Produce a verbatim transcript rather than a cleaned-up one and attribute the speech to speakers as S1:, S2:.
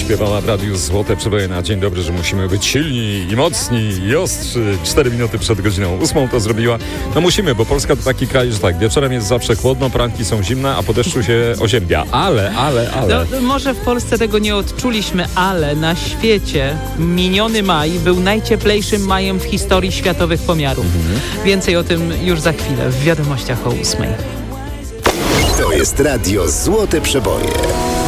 S1: śpiewała w radiu Złote Przeboje na dzień dobry, że musimy być silni i mocni i ostrzy. Cztery minuty przed godziną ósmą to zrobiła. No musimy, bo Polska to taki kraj, że tak, wieczorem jest zawsze chłodno, pranki są zimne, a po deszczu się oziębia. Ale, ale, ale...
S2: No, może w Polsce tego nie odczuliśmy, ale na świecie miniony maj był najcieplejszym majem w historii światowych pomiarów. Mhm. Więcej o tym już za chwilę w wiadomościach o ósmej.
S3: To jest radio Złote Przeboje.